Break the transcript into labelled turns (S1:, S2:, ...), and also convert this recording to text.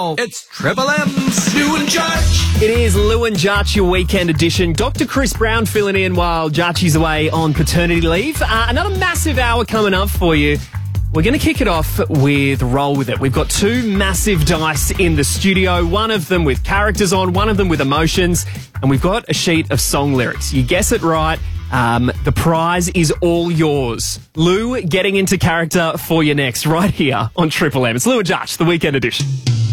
S1: now, it's Triple M's Lou and Judge.
S2: It is Lou and Judge, your weekend edition. Dr. Chris Brown filling in while Judgy's away on paternity leave. Another massive hour coming up for you. We're going to kick it off with Roll With It. We've got two massive dice in the studio, one of them with characters on, one of them with emotions, and we've got a sheet of song lyrics. You guess it right, the prize is all yours. Lou getting into character for you next, right here on Triple M. It's Lou and Judge, the weekend edition.